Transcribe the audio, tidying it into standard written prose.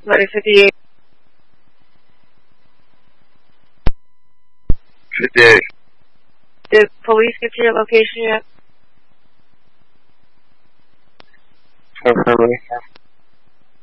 Letter 58. 58. Did police get to your location yet? Affirmative.